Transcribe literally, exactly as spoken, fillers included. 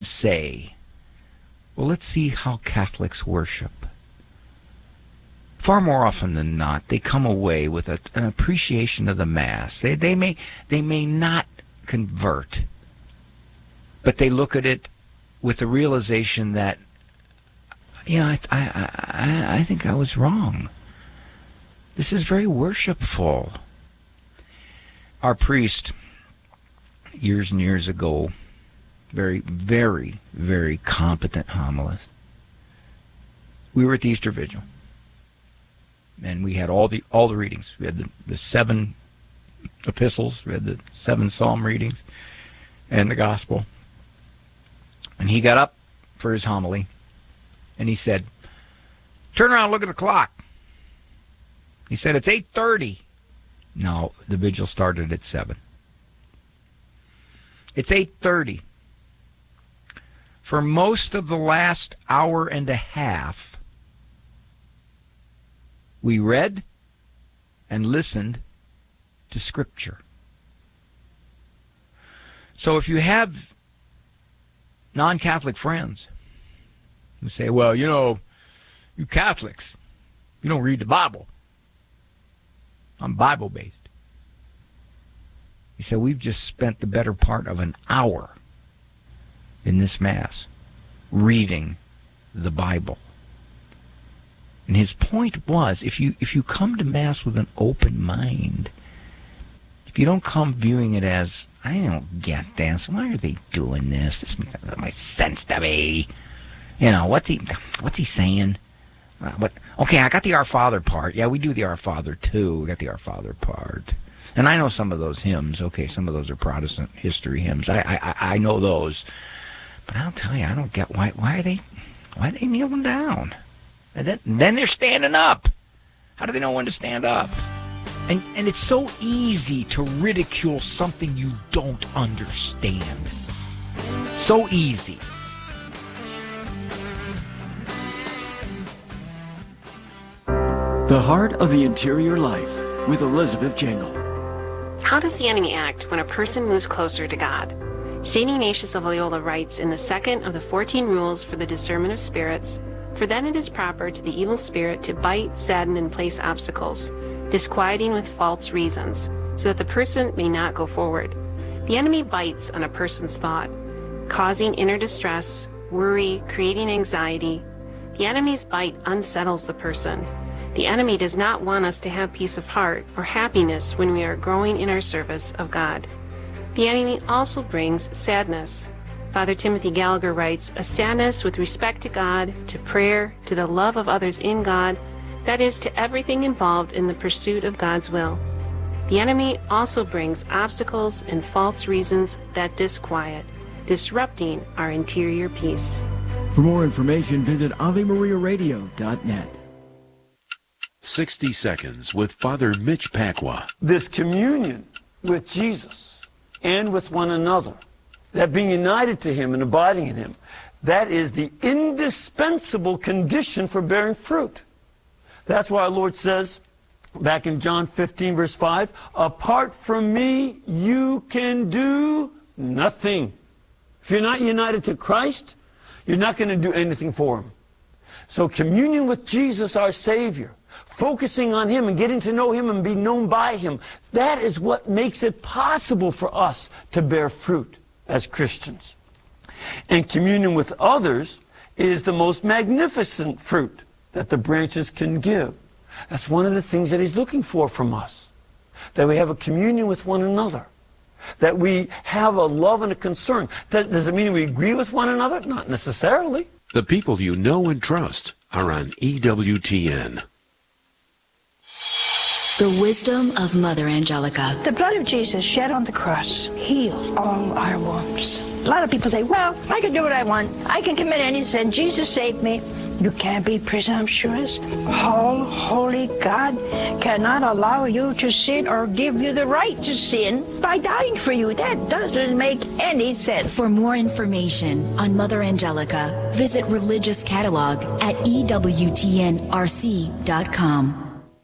say, well, let's see how Catholics worship. Far more often than not, they come away with a, an appreciation of the Mass. They, they may they may not convert, but they look at it with the realization that, yeah, I, I, I, I think I was wrong. This is very worshipful. Our priest, years and years ago, very, very, very competent homilist. We were at the Easter Vigil, and we had all the all the readings. We had the, the seven epistles, we had the seven psalm readings, and the gospel. And he got up for his homily, and he said, "Turn around, look at the clock." He said, "It's eight thirty. No, the vigil started at seven. It's eight thirty. For most of the last hour and a half, we read and listened to Scripture." So if you have non-Catholic friends who say, "Well, you know, you Catholics, you don't read the Bible. I'm Bible-based." He said, we've just spent the better part of an hour in this Mass reading the Bible. And his point was, if you if you come to Mass with an open mind, if you don't come viewing it as, I don't get this, why are they doing this? This doesn't make sense to me. You know, what's he what's he saying? Uh, what? Okay, I got the Our Father part. Yeah, we do the Our Father too. We got the Our Father part. And I know some of those hymns. Okay, some of those are Protestant history hymns. I I, I know those. But I'll tell you, I don't get why why are they why are they kneeling down? And then, then they're standing up. How do they know when to stand up? And and it's so easy to ridicule something you don't understand. So easy. The Heart of the Interior Life with Elizabeth Jangle. How does the enemy act when a person moves closer to God? Saint Ignatius of Loyola writes in the second of the fourteen rules for the discernment of spirits, "For then it is proper to the evil spirit to bite, sadden, and place obstacles, disquieting with false reasons, so that the person may not go forward." The enemy bites on a person's thought, causing inner distress, worry, creating anxiety. The enemy's bite unsettles the person. The enemy does not want us to have peace of heart or happiness when we are growing in our service of God. The enemy also brings sadness. Father Timothy Gallagher writes, "A sadness with respect to God, to prayer, to the love of others in God, that is, to everything involved in the pursuit of God's will." The enemy also brings obstacles and false reasons that disquiet, disrupting our interior peace. For more information, visit Ave Maria Radio dot net. sixty Seconds with Father Mitch Pacwa. This communion with Jesus and with one another, that being united to Him and abiding in Him, that is the indispensable condition for bearing fruit. That's why our Lord says, back in John fifteen, verse five, "Apart from me, you can do nothing." If you're not united to Christ, you're not going to do anything for Him. So communion with Jesus, our Savior, focusing on Him and getting to know Him and be known by Him, that is what makes it possible for us to bear fruit as Christians. And communion with others is the most magnificent fruit that the branches can give. That's one of the things that He's looking for from us, that we have a communion with one another, that we have a love and a concern. Does it mean we agree with one another? Not necessarily. The people you know and trust are on E W T N. The wisdom of Mother Angelica. The blood of Jesus shed on the cross healed all our wounds. A lot of people say, well, I can do what I want. I can commit any sin. Jesus saved me. You can't be presumptuous. All holy God cannot allow you to sin or give you the right to sin by dying for you. That doesn't make any sense. For more information on Mother Angelica, visit Religious Catalog at E W T N R C dot com.